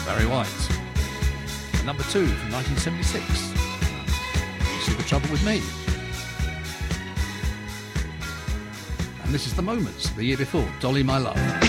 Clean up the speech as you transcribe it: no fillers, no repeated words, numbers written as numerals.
Barry White. And number 2 from 1976, You See the Trouble with Me. And this is The Moments, the year before, Dolly My Love.